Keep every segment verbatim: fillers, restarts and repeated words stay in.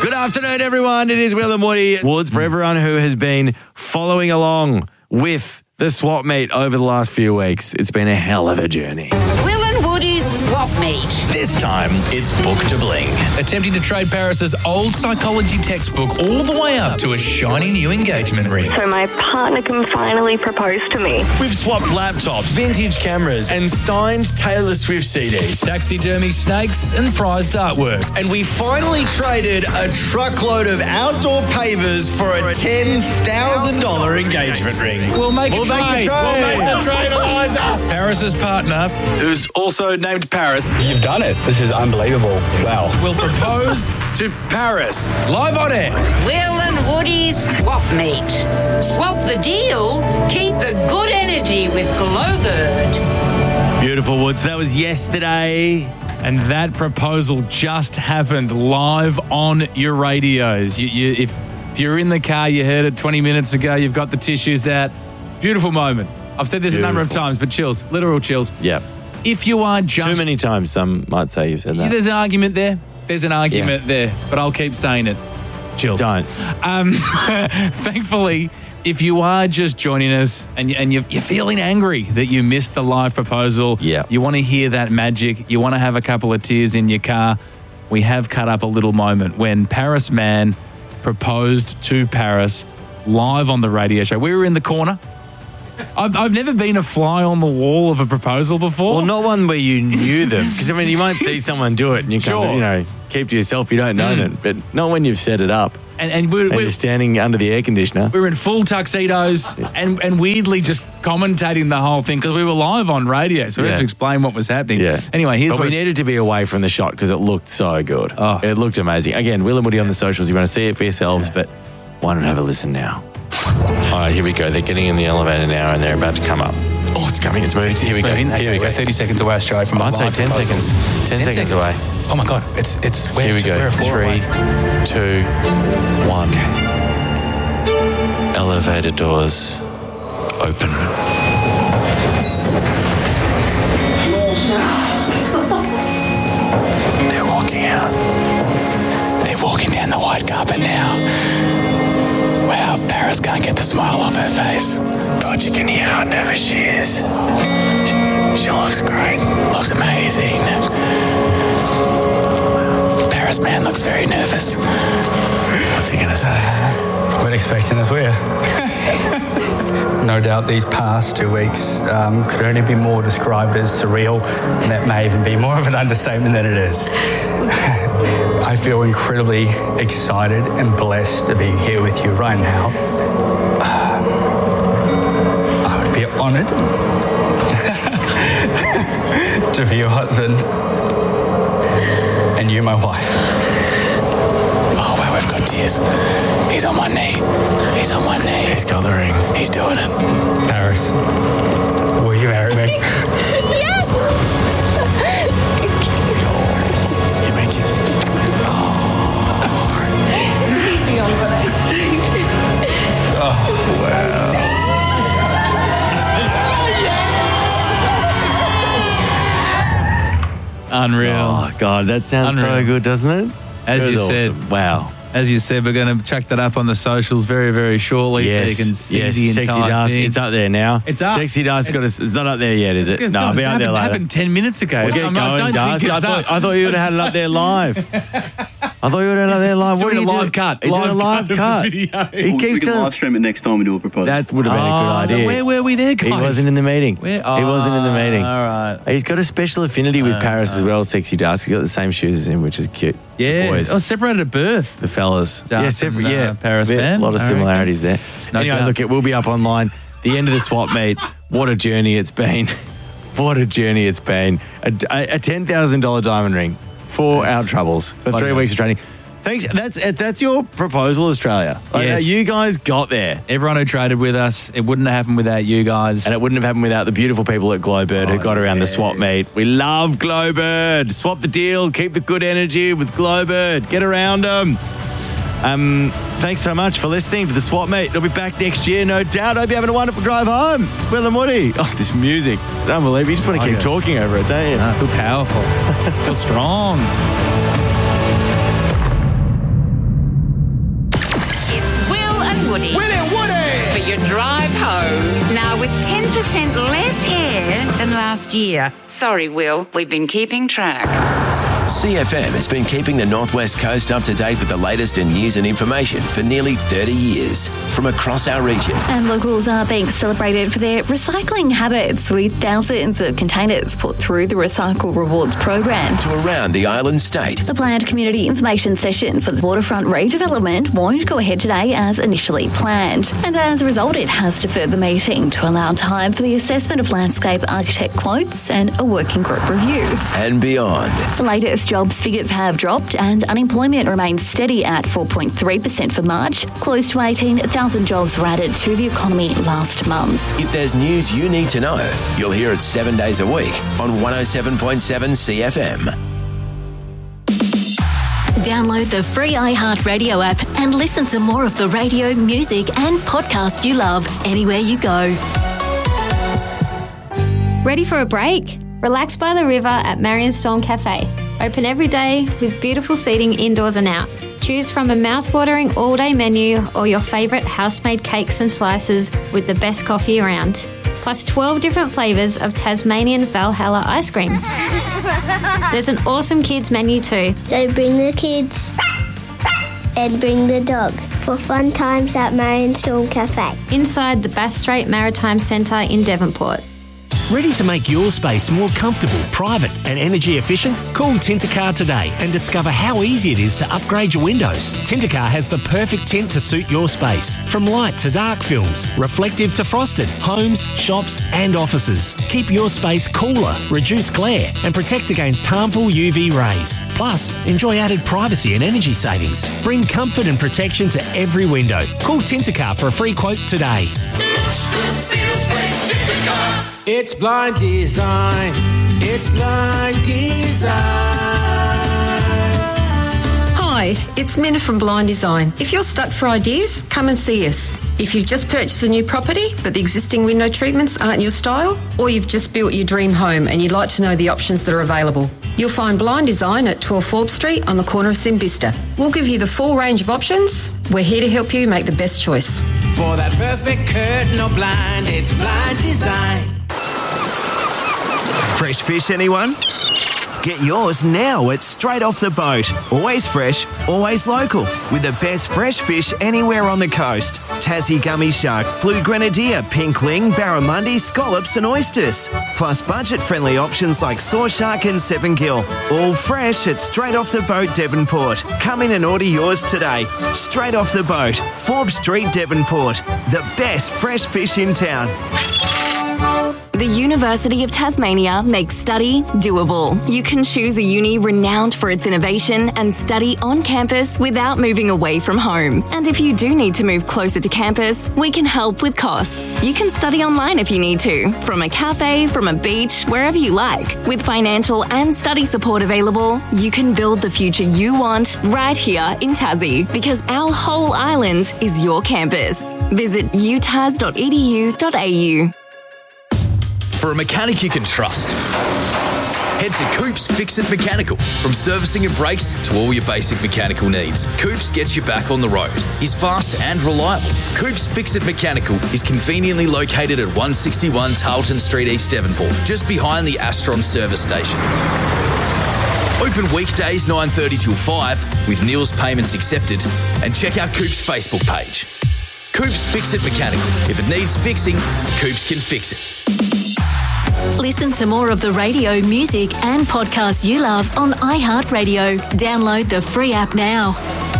Good afternoon, everyone. It is Will and Woody Woods. For everyone who has been following along with the swap meet over the last few weeks, it's been a hell of a journey. Will and Woody's swap meet. This time, it's Book to Bling. Attempting to trade Paris's old psychology textbook all the way up to a shiny new engagement ring. So my partner can finally propose to me. We've swapped laptops, vintage cameras, and signed Taylor Swift C Ds. Taxidermy snakes and prized artworks. And we finally traded a truckload of outdoor pavers for a ten thousand dollars engagement ring. We'll make We'll a make trade. the trade. We'll make the trade, Eliza. Paris's partner, who's also named Paris, You've done it. This is unbelievable. Wow. will propose to Paris live on air. Will and Woody's swap meet. Swap the deal, keep the good energy with Glowbird. Beautiful, Woods. That was yesterday. And that proposal just happened live on your radios. You, you, if, if you're in the car, you heard it twenty minutes ago, you've got the tissues out. Beautiful moment. I've said this Beautiful. a number of times, but chills, literal chills. Yeah. If you are just... Too many times, some might say you've said that. There's an argument there. There's an argument Yeah. there, but I'll keep saying it. Chills. Don't. Um, thankfully, if you are just joining us and, you- and you're, you're feeling angry that you missed the live proposal, Yeah. you want to hear that magic, you want to have a couple of tears in your car, we have cut up a little moment when Paris Man proposed to Paris live on the radio show. We were in the corner. I've, I've never been a fly on the wall of a proposal before. Well, not one where you knew them. Because, I mean, you might see someone do it and you kind Sure. of, you know, keep to yourself. You don't know Mm. them. But not when you've set it up and and we're, and we're, you're standing under the air conditioner. we were in full tuxedos and, and weirdly just commentating the whole thing because we were live on radio, so we Yeah. had to explain what was happening. Yeah. Anyway, here's But what we needed to be away from the shot because it looked so good. Oh. It looked amazing. Again, Will and Woody on the socials. You want to see it for yourselves, but why not have a listen now? All right, here we go. They're getting in the elevator now and they're about to come up. Oh, it's coming. It's moving. Here we go. Here we go. We're thirty seconds away, Australia, from I'd a say live ten proposal. seconds. ten seconds away. Oh my God, it's it's where Here we to- go. We're a floor Three, away. two, one. Elevator doors open. They're walking out. They're walking down the white carpet now. Wow, Paris can't get the smile off her face. God, you can hear how nervous she is. She, she looks great. Looks amazing. Paris Man looks very nervous. What's he gonna say? Weren't expecting us, were you? No doubt these past two weeks um, could only be more described as surreal, and that may even be more of an understatement than it is. I feel incredibly excited and blessed to be here with you right now. I would be honoured to be your husband and you my wife. Oh, wow, we've got tears. He's on one knee. He's on one knee. He's got the ring. He's doing it. Paris, will you marry me? You may kiss. unreal. Oh, God, that sounds Unreal. so good, doesn't it? As It you was said. awesome. Wow. As you said, we're going to chuck that up on the socials very, very shortly so you can see yes. the entire Sexy Dust. thing. It's up there now. It's up. Sexy Dust got a, it's not up there yet, is it? No, I'll be out there happened, later. happened ten minutes ago. We'll get I'm- going, I don't Dust. think I it's thought, up. I thought you would have had it up there live. I thought you would have had it up there live. He's What doing are a you live doing? cut. He's doing a Live live cut cut. of the video. He we keeps can telling. live stream it next time we do a proposal. That would have been a Oh, good idea. Where were we there, guys? He wasn't in the meeting. Where? He wasn't in the meeting. All right. He's got a special affinity with Paris as well, Sexy Dust. He's got the same shoes as him, which is cute. Yeah. The boys. Oh, separated at birth. The fellas. Dust yeah, and, separate, uh, yeah. Paris Bit- man, A lot of I reckon. similarities there. No anyway, doubt. look, it will be up online. The end of the swap meet. What a journey it's been. What a journey it's been. A, a ten thousand dollars diamond ring for That's our troubles for three wonderful. weeks of training. Thanks. That's that's your proposal, Australia. Like, Yes. You guys got there. Everyone who traded with us, it wouldn't have happened without you guys. And it wouldn't have happened without the beautiful people at Glowbird who Oh, got around yes. the swap meet. We love Glowbird. Swap the deal. Keep the good energy with Glowbird. Get around them. Um, thanks so much for listening to the swap meet. It'll be back next year, no doubt. Hope you're having a wonderful drive home. Will and Woody. Oh, this music. It's unbelievable. You just want to Oh, keep yeah. talking over it, don't you? I feel powerful. I feel strong. Shampoo. Now with ten percent less hair than last year. Sorry, Will, we've been keeping track. C F M has been keeping the Northwest Coast up to date with the latest in news and information for nearly thirty years from across our region. And locals are being celebrated for their recycling habits, with thousands of containers put through the Recycle Rewards program. To around the island state. The planned community information session for the waterfront redevelopment won't go ahead today as initially planned. And as a result, it has deferred the meeting to allow time for the assessment of landscape architect quotes and a working group review. And beyond. The latest jobs figures have dropped and unemployment remains steady at four point three percent for March. Close to eighteen thousand jobs were added to the economy last month. If there's news you need to know, you'll hear it seven days a week on one oh seven point seven C F M. Download the free iHeartRadio app and listen to more of the radio, music and podcast you love anywhere you go. Ready for a break? Relax by the river at Marion Storm Cafe. Open every day with beautiful seating indoors and out. Choose from a mouth-watering all-day menu or your favourite house-made cakes and slices with the best coffee around. Plus twelve different flavours of Tasmanian Valhalla ice cream. There's an awesome kids menu too. So bring the kids and bring the dog for fun times at Marion Storm Cafe. Inside the Bass Strait Maritime Centre in Devonport. Ready to make your space more comfortable, private and energy efficient? Call Tintercar today and discover how easy it is to upgrade your windows. Tintercar has the perfect tint to suit your space. From light to dark films, reflective to frosted, homes, shops and offices. Keep your space cooler, reduce glare and protect against harmful U V rays. Plus, enjoy added privacy and energy savings. Bring comfort and protection to every window. Call Tintercar for a free quote today. It's Blind Design. It's Blind Design. Hi, it's Minna from Blind Design. If you're stuck for ideas, come and see us. If you've just purchased a new property but the existing window treatments aren't your style, or you've just built your dream home and you'd like to know the options that are available, you'll find Blind Design at twelve Forbes Street on the corner of Simbista. We'll give you the full range of options. We're here to help you make the best choice. For that perfect curtain or blind, it's Blind Design. Fresh fish, anyone? Get yours now at Straight Off the Boat. Always fresh, always local. With the best fresh fish anywhere on the coast. Tassie gummy shark, blue grenadier, pink ling, barramundi, scallops and oysters. Plus budget-friendly options like saw shark and seven gill. All fresh at Straight Off the Boat, Devonport. Come in and order yours today. Straight Off the Boat, Forbes Street, Devonport. The best fresh fish in town. The University of Tasmania makes study doable. You can choose a uni renowned for its innovation and study on campus without moving away from home. And if you do need to move closer to campus, we can help with costs. You can study online if you need to, from a cafe, from a beach, wherever you like. With financial and study support available, you can build the future you want right here in Tassie, because our whole island is your campus. Visit u tas dot e d u dot a u. For a mechanic you can trust, head to Coops Fix-It Mechanical. From servicing your brakes to all your basic mechanical needs, Coops gets you back on the road. He's fast and reliable. Coops Fix-It Mechanical is conveniently located at one sixty-one Tarleton Street, East Devonport, just behind the Astron service station. Open weekdays nine thirty till five with Neil's payments accepted, and check out Coops' Facebook page. Coops Fix-It Mechanical. If it needs fixing, Coops can fix it. Listen to more of the radio, music and podcasts you love on iHeartRadio. Download the free app now.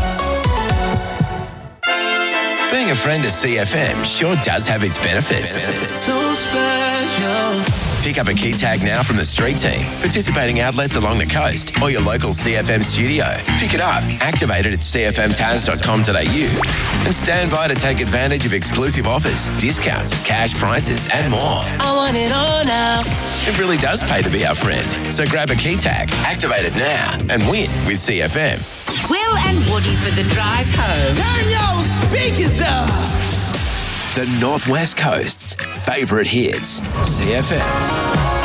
Being a friend of C F M sure does have its benefits. benefits. So special. Pick up a key tag now from the street team, participating outlets along the coast, or your local C F M studio. Pick it up, activate it at c f m tas dot com dot a u, and stand by to take advantage of exclusive offers, discounts, cash prizes, and more. I want it all now. It really does pay to be our friend. So grab a key tag, activate it now, and win with C F M. Will and Woody for the drive home. Turn your speakers up. The Northwest Coast's favourite hits, C F M.